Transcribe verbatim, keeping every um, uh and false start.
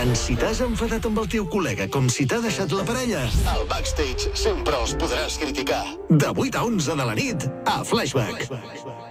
Tant si t'has enfadat amb el teu col·lega com si t'ha deixat la parella, Al Backstage sempre els podràs criticar. de vuit a onze de la nit, a Flashback.